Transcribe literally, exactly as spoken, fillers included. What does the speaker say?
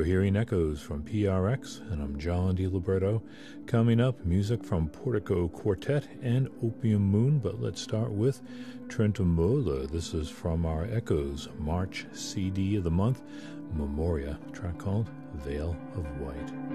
You're hearing Echoes from P R X, and I'm John DiLiberto. Coming up, music from Portico Quartet and Opium Moon, but let's start with Trentemølle. This is from our Echoes March C D of the month, Memoria, a track called Veil of White.